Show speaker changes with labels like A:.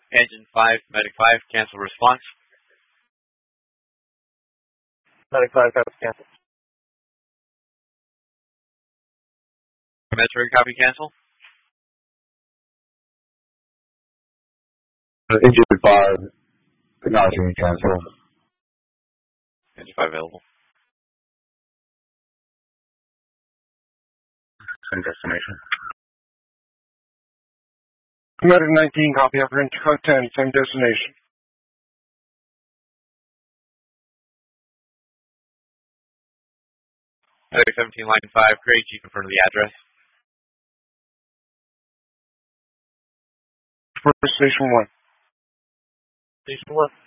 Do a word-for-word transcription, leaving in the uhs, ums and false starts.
A: Engine five, Medic five, cancel response.
B: Medic five, cancel.
A: Metro, copy, cancel.
C: Engine five, acknowledging cancel.
A: Engine five available.
C: Same destination.
B: Medic nineteen, copy after Inch Code ten, same destination.
A: Medic seventeen, line five, Craig, you confirm the address.
B: For Station one.
A: Station one.